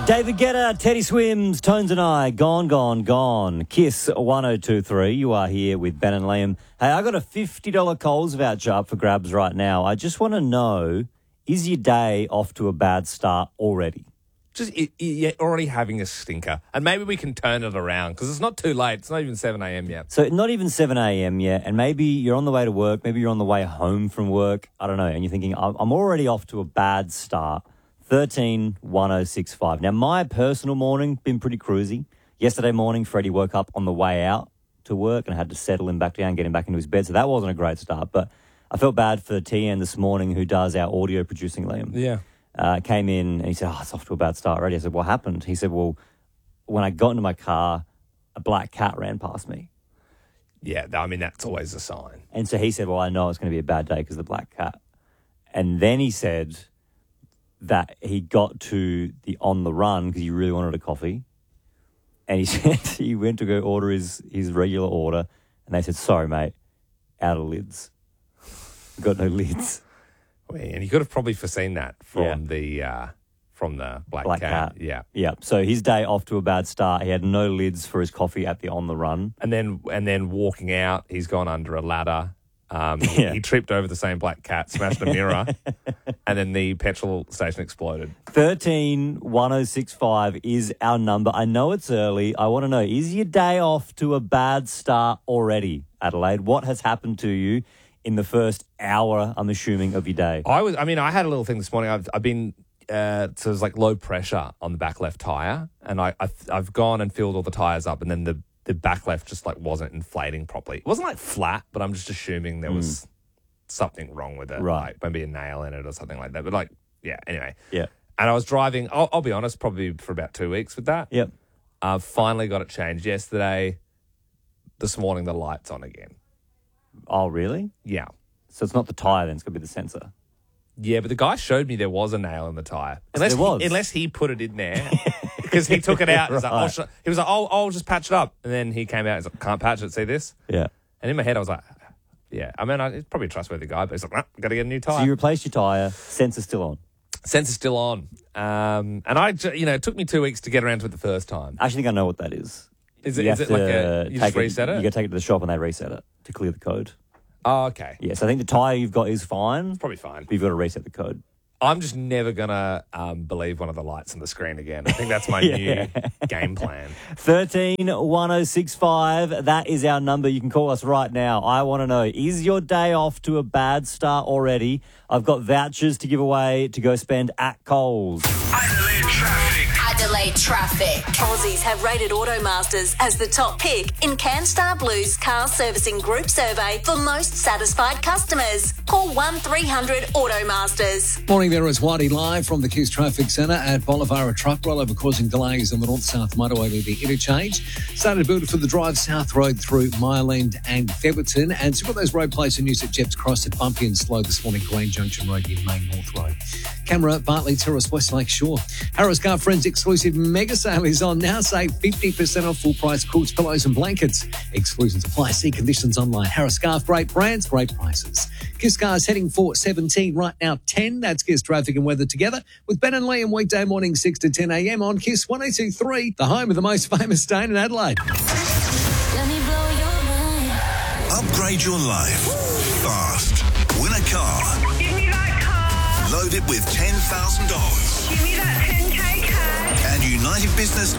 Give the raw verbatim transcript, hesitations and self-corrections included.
David Guetta, Teddy Swims, Tones and I, Gone, Gone, Gone. Kiss one oh two three. You are here with Ben and Liam. Hey, I got a fifty dollars Coles voucher up for grabs right now. I just want to know, is your day off to a bad start already? Just it, it, you're already having a stinker. And maybe we can turn it around because it's not too late. It's not even seven a.m. yet. So not even seven a.m. yet, and maybe you're on the way to work, maybe you're on the way home from work, I don't know, and you're thinking, I'm I'm already off to a bad start. thirteen one oh six five. Now, my personal morning been pretty cruisy. Yesterday morning, Freddie woke up on the way out to work and I had to settle him back down, get him back into his bed, so that wasn't a great start. But I felt bad for T N this morning, who does our audio producing, Liam. Yeah. Uh, came in and he said, oh, it's off to a bad start already. I said, what happened? He said, well, when I got into my car, a black cat ran past me. Yeah, I mean, that's always a sign. And so he said, well, I know it's going to be a bad day because of the black cat. And then he said that he got to the on the run because he really wanted a coffee. And he said he went to go order his, his regular order. And they said, sorry, mate, out of lids. Got no lids. And he could have probably foreseen that from Yeah. the uh, from the black, Black cat. cat. Yeah. Yeah. So his day off to a bad start. He had no lids for his coffee at the on the run. And then and then walking out, he's gone under a ladder. Um, he, Yeah. he tripped over the same black cat, smashed a mirror, and then the petrol station exploded. thirteen one oh six five is our number. I know it's early. I want to know, is your day off to a bad start already, Adelaide? What has happened to you in the first hour, I'm assuming, of your day? I was, I mean, I had a little thing this morning. I've, I've been, uh, so there's like low pressure on the back left tire, and I, I've, I've gone and filled all the tires up, and then the, the back left just like wasn't inflating properly. It wasn't like flat, but I'm just assuming there was mm. something wrong with it, right? Like maybe a nail in it or something like that. But like, yeah. Anyway, yeah. And I was driving. I'll, I'll be honest, probably for about two weeks with that. Yep. I uh, finally got it changed yesterday. This morning, the light's on again. Oh, really? Yeah. So it's not the tyre then, it's going to be the sensor. Yeah, but the guy showed me there was a nail in the tyre. Unless there was. He, unless he put it in there. Because he took it out. Right. He was like, oh, sh-. He was like, oh, I'll just patch it up. And then he came out, he's like, can't patch it, see this? Yeah. And in my head, I was like, yeah. I mean, I, he's probably a trustworthy guy, but he's like, nah, got to get a new tyre. So you replaced your tyre, sensor's still on? Sensor's still on. Um, and I, you know, it took me two weeks to get around to it the first time. I actually think I know what that is. Is it, is it like a, you just reset it? You got to take it to the shop and they reset it to clear the code. Oh, okay. Yes, I think the tyre you've got is fine. It's probably fine. But you've got to reset the code. I'm just never going to um, believe one of the lights on the screen again. I think that's my yeah. new game plan. thirteen one oh six five, that is our number. You can call us right now. I want to know, is your day off to a bad start already? I've got vouchers to give away to go spend at Coles. Adelaide Traffic. Adelaide Traffic. Aussies have rated Automasters as the top pick in CanStar Blue's car servicing group survey for most satisfied customers. Call one three hundred Automasters. Morning there, is Whitey live from the Kiss Traffic Centre at Bolivar. A truck rollover causing delays on the north-south motorway to the interchange. Started build for the drive south road through Mile End and Featherton. And some of those road plates in news at Jeps Cross at bumpy and slow this morning, Green Junction Road in Main North Road. Camera, Bartley Terrace, West Lake Shore. Harris Car Friends exclusive mega sale is on now. Save fifty percent off full price quilts, pillows and blankets. Exclusions apply. See conditions online. Harris Scarf, great brands, great prices. Kiss Cars heading for seventeen right now, ten. That's Kiss Traffic and Weather together with Ben and Liam weekday morning six to ten a.m. on Kiss one oh two three, the home of the most famous stain in Adelaide. Let me blow your mind. Upgrade your life fast. Win a car. Give me that car. Load it with ten thousand dollars. Give me that ten K cash. And United Business